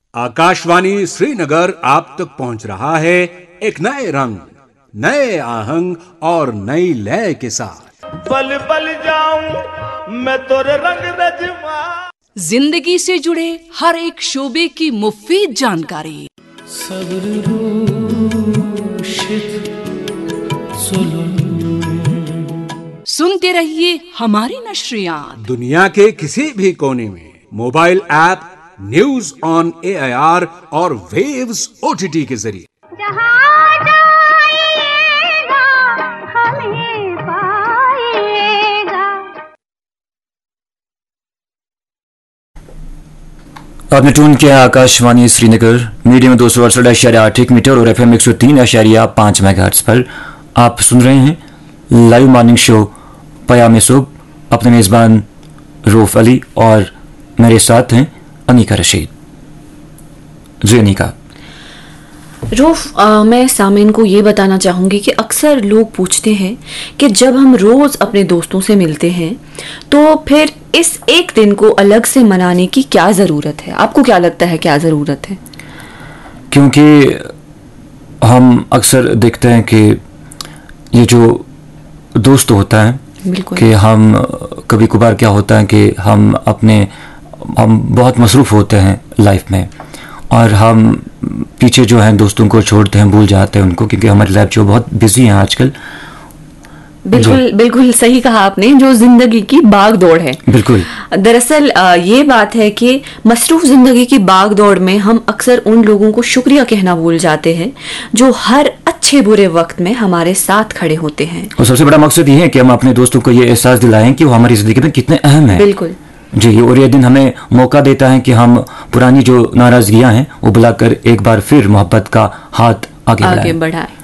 आकाशवाणी श्रीनगर आप तक पहुंच रहा है एक नए रंग, नए आहंग और नई लय के साथ। पल पल जाऊं मैं तोरे रंग रजवा। जिंदगी से जुड़े हर एक शोबे की मुफीद जानकारी। सुनते रहिए हमारी नशरियात। दुनिया के किसी भी कोने में mobile app news on AIR और वेव्स OTT के जरिए जहाँ जाइएगा हमें पाइएगा। आपने ट्यून किया आकाशवाणी श्रीनगर, मीडियम 268.8 मीटर और FM 103.5 मेगाहर्ट्ज पर। आप सुन रहे हैं लाइव मॉर्निंग शो पयामे सुबह। अपने मेज़बान रऊफ अली और मेरे साथ हैं अनीका रशीद। जी अनीका। रऊफ, मैं सामीन को ये बताना चाहूँगी कि अक्सर लोग पूछते हैं कि जब हम रोज़ अपने दोस्तों से मिलते हैं तो फिर इस एक दिन को अलग से मनाने की क्या ज़रूरत है? आपको क्या लगता है क्या ज़रूरत है? क्योंकि हम अक्सर देखते हैं कि ये जो दोस्त होता है कि हम कभी कभार क्या होता है कि हम बहुत मसरूफ़ होते हैं लाइफ में और हम पीछे जो हैं दोस्तों को छोड़ते हैं, भूल जाते हैं उनको, क्योंकि हमारी लाइफ जो बहुत बिजी है आजकल। बिल्कुल बिल्कुल सही कहा आपने, जो जिंदगी की भाग दौड़ है। बिल्कुल। दरअसल ये बात है कि मसरूफ जिंदगी की भाग दौड़ में हम अक्सर उन लोगों को शुक्रिया कहना भूल जाते हैं जो हर अच्छे बुरे वक्त में हमारे साथ खड़े होते हैं। और सबसे बड़ा मकसद ये है कि हम अपने दोस्तों को ये एहसास दिलाएं कि वो हमारी जिंदगी में कितने अहम हैं। बिल्कुल जी। और ये दिन हमें मौका देता है कि हम पुरानी जो नाराजगियां हैं वो बुलाकर एक बार फिर मोहब्बत का हाथ आगे बढ़ाएं।